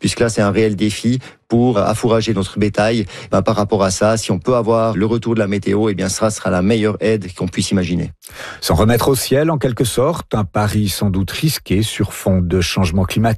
puisque là c'est un réel défi pour affourager notre bétail. Par rapport à ça, si on peut avoir le retour de la météo, ça sera la meilleure aide qu'on puisse imaginer. S'en remettre au ciel, en quelque sorte, un pari sans doute risqué sur fond de changement climatique.